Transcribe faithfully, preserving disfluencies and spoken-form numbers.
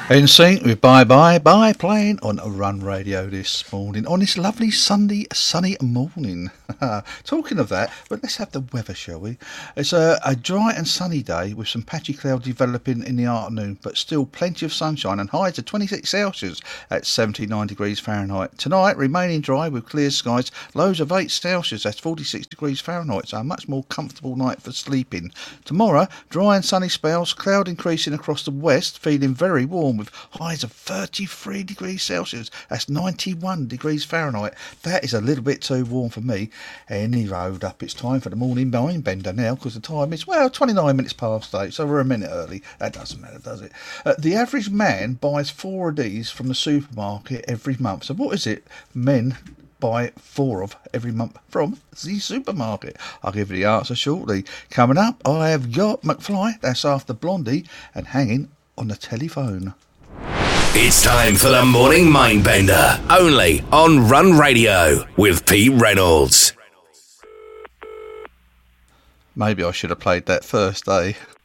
In sync with Bye Bye Bye playing on Run Radio this morning, on this lovely Sunday sunny morning. Talking of that, but let's have the weather, shall we? It's a, a dry and sunny day with some patchy cloud developing in the afternoon, but still plenty of sunshine and highs of twenty-six Celsius at seventy-nine degrees Fahrenheit. Tonight, remaining dry with clear skies, lows of eight Celsius, that's forty-six degrees Fahrenheit, so a much more comfortable night for sleeping. Tomorrow, dry and sunny spells, cloud increasing across the west, feeling very warm with highs of thirty-three degrees Celsius, that's ninety-one degrees Fahrenheit. That is a little bit too warm for me. Any road up, it's time for the morning mind bender now, because the time is, well, twenty-nine minutes past eight, so we're a minute early. That doesn't matter, does it? Uh, the average man buys four of these from the supermarket every month. So what is it men buy four of every month from the supermarket? I'll give you the answer shortly. Coming up, I have got McFly, that's after Blondie, and hanging on the telephone. It's time for the Morning Mindbender, only on Run Radio with Pete Reynolds. Maybe I should have played that first, eh?